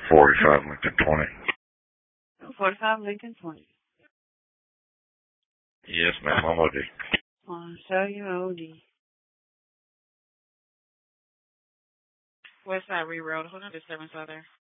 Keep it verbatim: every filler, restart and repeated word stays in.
forty-five Lincoln twenty. forty-five Lincoln twenty. Yes, ma'am, I'm O D. I'll show you O D. West Side Reroad. Hold on, disturbance out there.